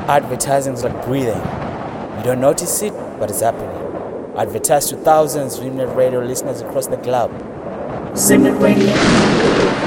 Advertising is like breathing. You don't notice it, but it's happening. Advertise to thousands of internet radio listeners across the globe. Simnet Radio.